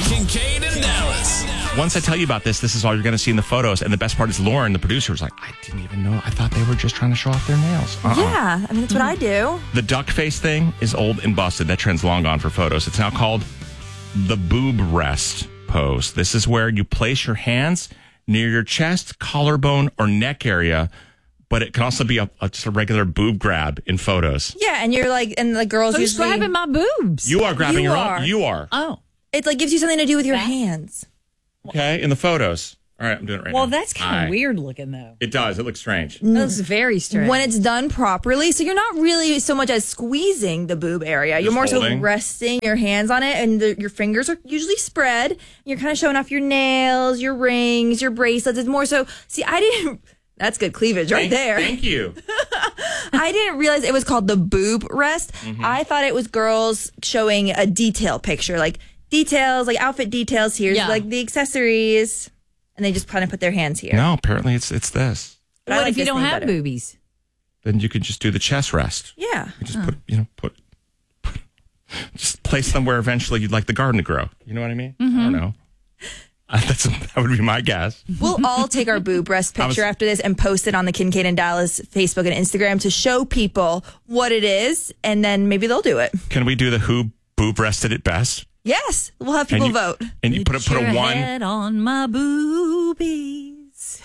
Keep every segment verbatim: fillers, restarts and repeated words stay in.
Kincaid and Dallas. Once I tell you about this, this is all you're going to see in the photos. And the best part is Lauren, the producer, was like, I didn't even know. I thought they were just trying to show off their nails. Uh-uh. Yeah, I mean, that's what I do. The duck face thing is old and busted. That trend's long gone for photos. It's now called the boob rest pose. This is where you place your hands near your chest, collarbone, or neck area. But it can also be a, a, just a regular boob grab in photos. Yeah, and you're like, and the girls Who's usually... grabbing my boobs? You are grabbing You your are. own. You are. Oh. It like gives you something to do with your That- hands. Okay, in the photos. All right, I'm doing it right Well, now. that's kind Hi. of weird looking, though. It does. It looks strange. That looks very strange. When it's done properly, so you're not really so much as squeezing the boob area. You're Just more holding. so resting your hands on it, and the, your fingers are usually spread. You're kind of showing off your nails, your rings, your bracelets. It's more so. See, I didn't. That's good cleavage right Thank, there. Thank you. I didn't realize it was called the boob rest. Mm-hmm. I thought it was girls showing a detail picture, like details, like outfit details. Here's Yeah. like the accessories, and they just kind of put their hands here. No, apparently it's it's this. But I what like if you this don't thing have better. boobies? Then you could just do the chest rest. Yeah. You just put, you know, put, put, just place them where eventually you'd like the garden to grow. You know what I mean? Mm-hmm. I don't know. Uh, that's that would be my guess. We'll all take our boob rest I was- picture after this and post it on the Kincaid and Dallas Facebook and Instagram to show people what it is, and then maybe they'll do it. Can we do the who boob rested it best? Yes, we'll have people and you, vote. And you put a put your a one. head on my boobies.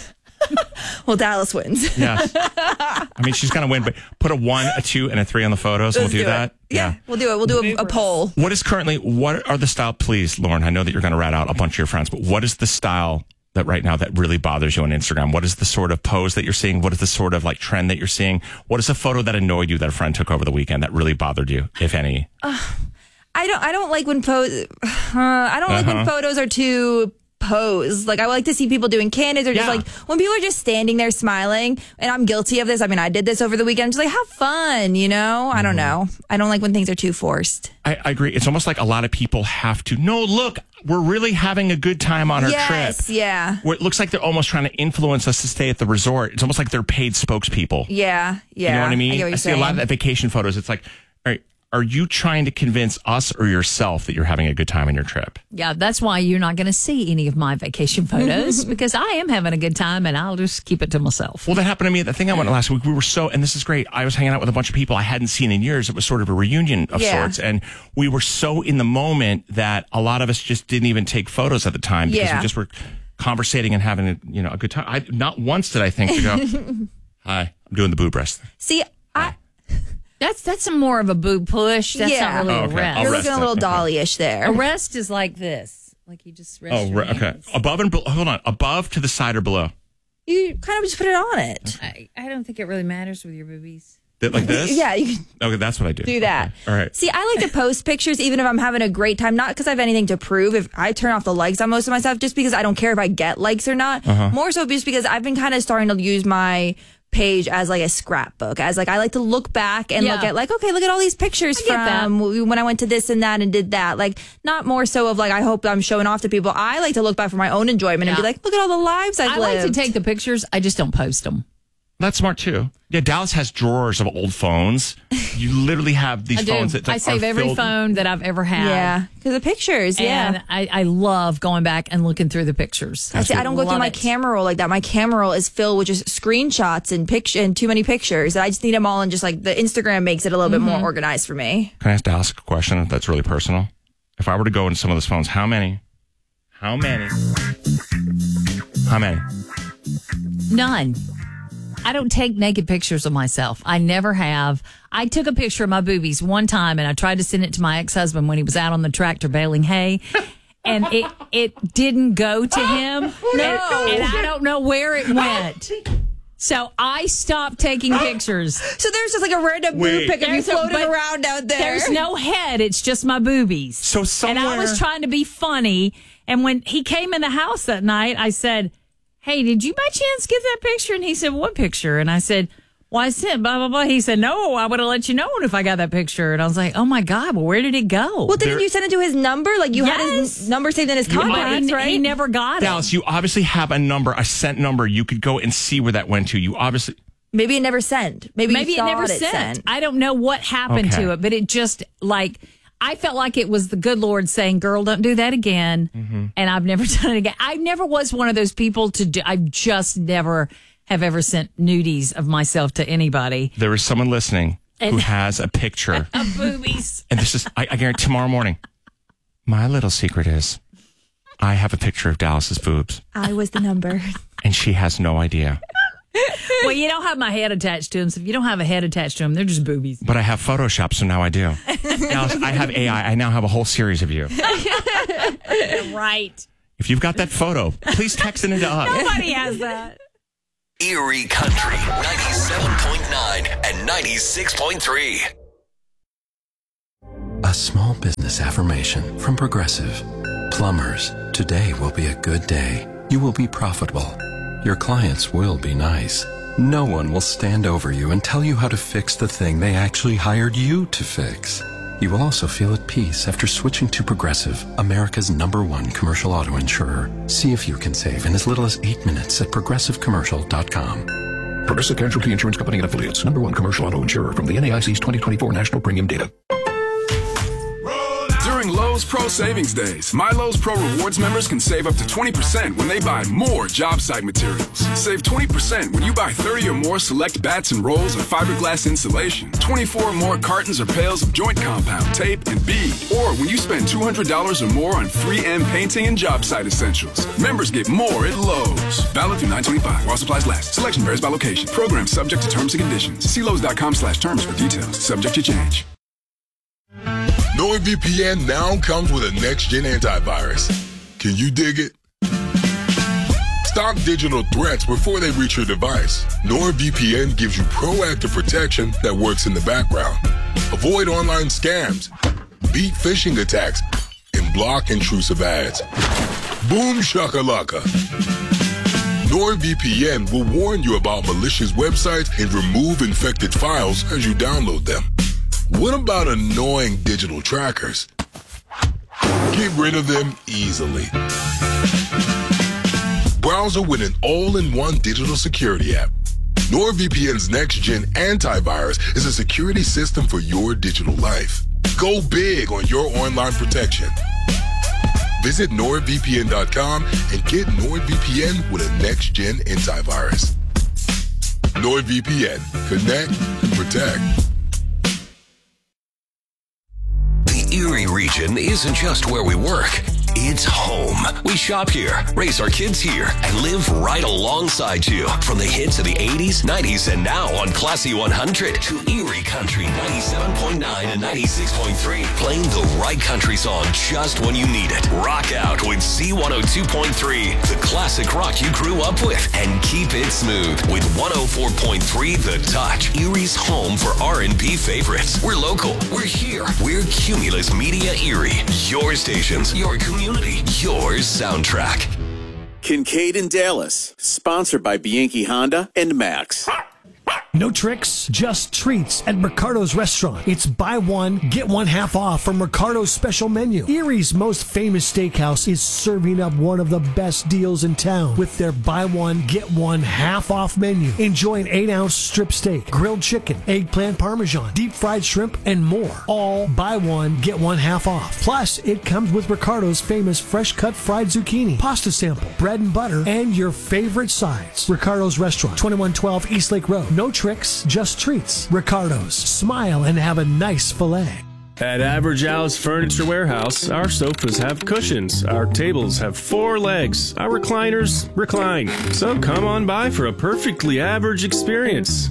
Well, Dallas wins. Yes. I mean, she's gonna win, but put a one, a two, and a three on the photos, and Let's we'll do, do that. It. Yeah, we'll do it. We'll do a, a poll. What is currently? What are the style? Please, Lauren. I know that you're going to rat out a bunch of your friends, but what is the style that right now that really bothers you on Instagram? What is the sort of pose that you're seeing? What is the sort of like trend that you're seeing? What is a photo that annoyed you that a friend took over the weekend that really bothered you, if any? I don't. I don't like when pose. Uh, I don't like when Uh-huh. photos are too posed. Like I like to see people doing candids or just Yeah. like when people are just standing there smiling. And I'm guilty of this. I mean, I did this over the weekend. Just like have fun, you know. I don't know. I don't like when things are too forced. I, I agree. It's almost like a lot of people have to. No, look, we're really having a good time on our Yes. trip. Yeah. Where it looks like they're almost trying to influence us to stay at the resort. It's almost like they're paid spokespeople. Yeah. Yeah. You know what I mean? I, get what you're see a lot of saying. that vacation photos. It's like, all right, are you trying to convince us or yourself that you're having a good time on your trip? Yeah, that's why you're not going to see any of my vacation photos because I am having a good time and I'll just keep it to myself. Well, that happened to me at the thing I went last week. We were so, and this is great. I was hanging out with a bunch of people I hadn't seen in years. It was sort of a reunion of Yeah. sorts. And we were so in the moment that a lot of us just didn't even take photos at the time because Yeah. we just were conversating and having a, you know, a good time. I, not once did I think to go, hi, I'm doing the boob rest. See, I, That's that's a more of a boob push. That's Yeah. not really Oh, a okay. rest. I'll you're rest looking a it. little Okay. dolly-ish there. A rest is like this. Like you just rest Oh, your right, okay. hands. Above and below, hold on. Above to the side or below? You kind of just put it on it. I, I don't think it really matters with your boobies. Th- Like this? Yeah, you can Okay, that's what I do. do that. Okay. All right. See, I like to post pictures even if I'm having a great time, not because I have anything to prove. If I turn off the likes on most of my stuff, just because I don't care if I get likes or not. Uh-huh. More so just because I've been kind of starting to use my page as like a scrapbook, as like I like to look back and Yeah. look at like, okay, look at all these pictures I get that. from when I went to this and that and did that. Like not more so of like I hope I'm showing off to people. I like to look back for my own enjoyment and be Yeah. like, look at all the lives I've I lived. like to take the pictures. I just don't post them. That's smart too. Yeah, Dallas has drawers of old phones. You literally have these I phones do. that like, I save are every filled- phone that I've ever had. yeah, because the pictures. Yeah. And I, I love going back and looking through the pictures. I, see, I don't go through Love my it. camera roll like that. My camera roll is filled with just screenshots and picture and too many pictures. I just need them all, and just like the Instagram makes it a little bit more organized for me. Can I ask Dallas a question that's really personal? If I were to go into some of those phones, how many? How many? How many? None. I don't take naked pictures of myself. I never have. I took a picture of my boobies one time and I tried to send it to my ex-husband when he was out on the tractor baling hay. And it it didn't go to him. No. And, and I don't know where it went. So I stopped taking pictures. So there's just like a random Wait. boob pic of you There's a- floating but around out there. There's no head. It's just my boobies. So somewhere... And I was trying to be funny. And when he came in the house that night, I said, hey, did you by chance get that picture? And he said, what picture? And I said, well, I said, blah, blah, blah. He said, no, I would have let you know if I got that picture. And I was like, oh, my God, well, where did it go? well, didn't There- you send it to his number? Like you had Yes. his number saved in his But contacts, he, right? he never got Dallas, it. you obviously have a number, a sent number. You could go and see where that went to. You obviously... Maybe it never sent. Maybe, Maybe you it thought never it sent. sent. I don't know what happened Okay. to it, but it just, like, I felt like it was the good Lord saying, girl, don't do that again. Mm-hmm. And I've never done it again. I never was one of those people to do, I just never have ever sent nudies of myself to anybody. There is someone listening and, who has a picture of boobies. And this is, I, I guarantee tomorrow morning, my little secret is I have a picture of Dallas's boobs. I was the number. And she has no idea. Well, you don't have my head attached to them. So if you don't have a head attached to them, they're just boobies. But I have Photoshop, so now I do. Dallas, I have A I. I now have a whole series of you. Right. If you've got that photo, please text it into us. Nobody has that. Erie Country ninety-seven point nine and ninety-six point three. A small business affirmation from Progressive. Plumbers, today will be a good day. You will be profitable. Your clients will be nice. No one will stand over you and tell you how to fix the thing they actually hired you to fix. You will also feel at peace after switching to Progressive, America's number one commercial auto insurer. See if you can save in as little as eight minutes at progressive commercial dot com. Progressive Casualty Insurance Company and Affiliates, number one commercial auto insurer from the N A I C's twenty twenty-four National Premium Data. During Lowe's Pro Savings Days, My Lowe's Pro Rewards members can save up to twenty percent when they buy more job site materials. Save twenty percent when you buy thirty or more select bats and rolls of fiberglass insulation, twenty-four or more cartons or pails of joint compound, tape, and bead, or when you spend two hundred dollars or more on three M painting and job site essentials. Members get more at Lowe's. Valid through nine twenty-five while supplies last. Selection varies by location. Program subject to terms and conditions. See Lowe's.com slash terms for details. Subject to change. NordVPN now comes with a next-gen antivirus. Can you dig it? Stop digital threats before they reach your device. NordVPN gives you proactive protection that works in the background. Avoid online scams, beat phishing attacks, and block intrusive ads. Boom shakalaka. NordVPN will warn you about malicious websites and remove infected files as you download them. What about annoying digital trackers? Get rid of them easily. Browser with an all-in-one digital security app. NordVPN's next-gen antivirus is a security system for your digital life. Go big on your online protection. Visit nord V P N dot com and get NordVPN with a next-gen antivirus. NordVPN. Connect and protect. Erie region isn't just where we work, it's home. We shop here, raise our kids here, and live right alongside you. From the hits of the eighties, nineties, and now on Classy one hundred to Erie Country ninety-seven point nine and ninety-six point three. Playing the right country song just when you need it. Rock out with Z one oh two point three, the classic rock you grew up with. And keep it smooth with one oh four point three The Touch, Erie's home for R and B favorites. We're local. We're here. We're Cumulus Media Erie. Your stations, your community, your soundtrack. Kincaid and Dallas, sponsored by Bianchi Honda and Max. No tricks, just treats at Ricardo's Restaurant. It's buy one, get one half off from Ricardo's special menu. Erie's most famous steakhouse is serving up one of the best deals in town with their buy one, get one half off menu. Enjoy an eight ounce strip steak, grilled chicken, eggplant parmesan, deep fried shrimp, and more. All buy one, get one half off. Plus, it comes with Ricardo's famous fresh cut fried zucchini, pasta sample, bread and butter, and your favorite sides. Ricardo's Restaurant, twenty-one twelve East Lake Road. No tricks, just treats. Ricardo's. Smile and have a nice filet. At Average Al's Furniture Warehouse, our sofas have cushions, our tables have four legs, our recliners recline. So come on by for a perfectly average experience.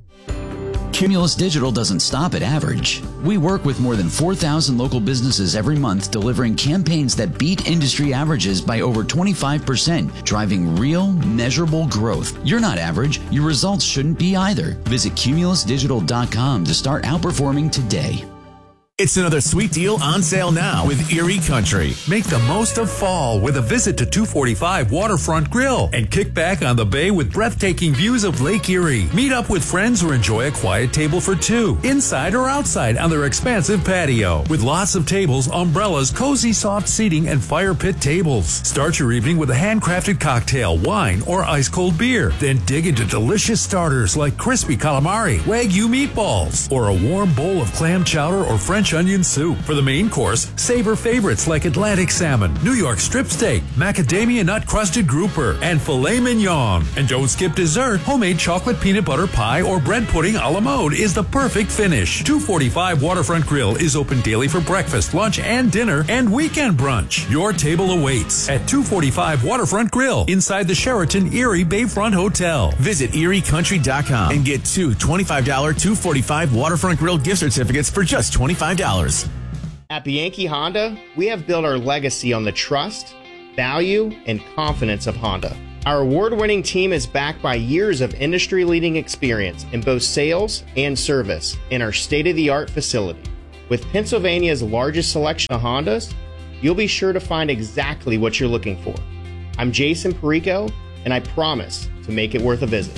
Cumulus Digital doesn't stop at average. We work with more than four thousand local businesses every month, delivering campaigns that beat industry averages by over twenty-five percent, driving real, measurable growth. You're not average. Your results shouldn't be either. Visit cumulus digital dot com to start outperforming today. It's another sweet deal on sale now with Erie Country. Make the most of fall with a visit to two forty-five Waterfront Grill and kick back on the bay with breathtaking views of Lake Erie. Meet up with friends or enjoy a quiet table for two, inside or outside on their expansive patio. With lots of tables, umbrellas, cozy soft seating, and fire pit tables. Start your evening with a handcrafted cocktail, wine, or ice-cold beer. Then dig into delicious starters like crispy calamari, Wagyu meatballs, or a warm bowl of clam chowder or French French onion soup. For the main course, savor favorites like Atlantic salmon, New York strip steak, macadamia nut crusted grouper, and filet mignon. And don't skip dessert. Homemade chocolate peanut butter pie or bread pudding a la mode is the perfect finish. two forty-five Waterfront Grill is open daily for breakfast, lunch, and dinner, and weekend brunch. Your table awaits at two forty-five Waterfront Grill inside the Sheraton Erie Bayfront Hotel. Visit erie country dot com and get two twenty-five dollars two forty-five Waterfront Grill gift certificates for just twenty-five dollars. At Bianchi Honda, we have built our legacy on the trust, value, and confidence of Honda. Our award-winning team is backed by years of industry-leading experience in both sales and service in our state-of-the-art facility. With Pennsylvania's largest selection of Hondas, you'll be sure to find exactly what you're looking for. I'm Jason Perico, and I promise to make it worth a visit.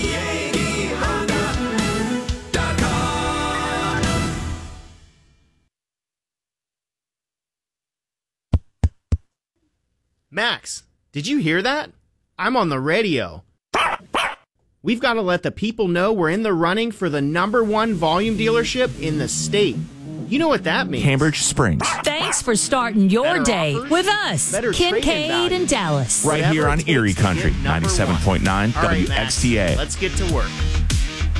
Max, did you hear that? I'm on the radio. We've got to let the people know we're in the running for the number one volume dealership in the state. You know what that means. Cambridge Springs. Thanks for starting your Better day offers, with us, better trade-in Kincaid value. and Dallas. Right Whatever here it on takes Erie to Country, get number ninety-seven point nine one. All right, W X T A. Max, let's get to work.